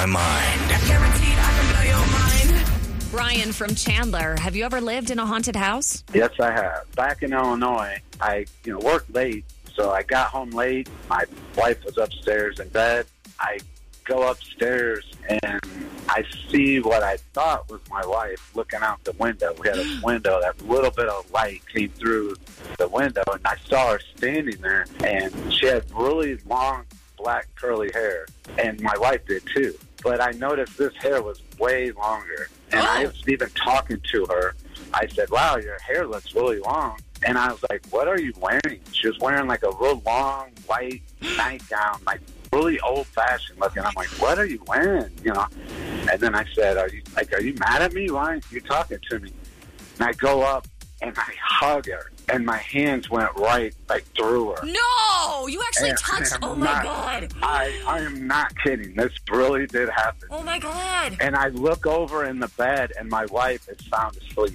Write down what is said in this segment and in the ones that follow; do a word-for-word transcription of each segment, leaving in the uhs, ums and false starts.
my mind. Guaranteed I can blow your mind. Brian from Chandler, have you ever lived in a haunted house? Yes, I have. Back in Illinois, I you know worked late, so I got home late. My wife was upstairs in bed. I go upstairs and I see what I thought was my wife looking out the window. We had a window, that little bit of light came through the window, and I saw her standing there, and she had really long black curly hair, and my wife did too. But I noticed this hair was way longer, and I was even talking to her. I said, wow, your hair looks really long. And I was like, what are you wearing? She was wearing like a real long white nightgown, like really old-fashioned looking. I'm like, what are you wearing? You know? And then I said, are you like, are you mad at me? Why aren't you talking to me? And I go up and I hug her, and my hands went right like through her. No, you actually And touched. I'm Oh my not- God. I, I am not kidding. This really did happen. Oh my God. And I look over in the bed, and my wife is sound asleep.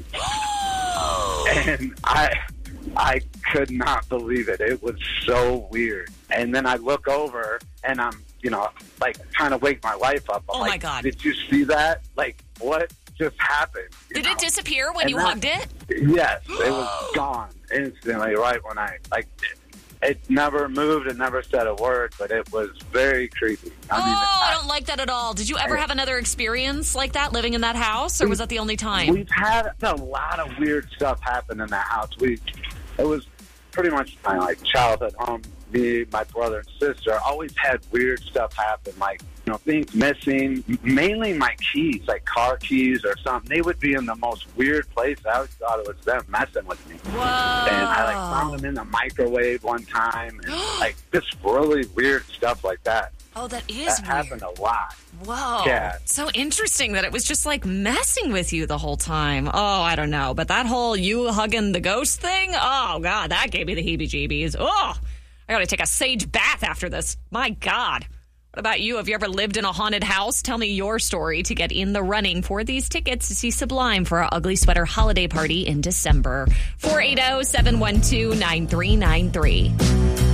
And I, I could not believe it. It was so weird. And then I look over, and I'm, you know, like trying to wake my wife up. I'm Oh, like, my God. Did you see that? Like, what just happened? You Did know? it disappear when And you that- hugged it? Yes, it was gone instantly. Right when I like, it, it never moved. It never said a word, but it was very creepy. I Oh, mean, I I- don't like that at all. Did you ever have another experience like that living in that house, or was that the only time? We've had a lot of weird stuff happen in that house. We, it was pretty much my like childhood home. Me, my brother and sister always had weird stuff happen, like you know things missing. Mainly my keys, like car keys or something. They would be in the most weird place. I always thought it was them messing with me. Whoa. And I like found them in the microwave one time, and like just really weird stuff like that. Oh, that is That weird. happened a lot. Whoa. Yeah. So interesting that it was just like messing with you the whole time. Oh, I don't know. But that whole you hugging the ghost thing, oh, God, that gave me the heebie-jeebies. Oh, I got to take a sage bath after this. My God. What about you? Have you ever lived in a haunted house? Tell me your story to get in the running for these tickets to see Sublime for our Ugly Sweater holiday party in December. four eight zero, seven one two, nine three nine three.